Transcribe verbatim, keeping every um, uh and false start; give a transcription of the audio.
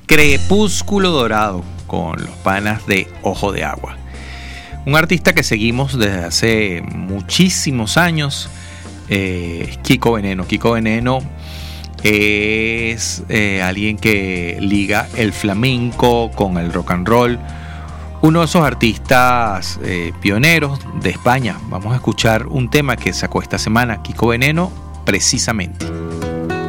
Crepúsculo Dorado con los panas de Ojo de Agua. Un artista que seguimos desde hace muchísimos años, eh, Kiko Veneno. Kiko Veneno es eh, alguien que liga el flamenco con el rock and roll. Uno de esos artistas eh, pioneros de España. Vamos a escuchar un tema que sacó esta semana Kiko Veneno, precisamente.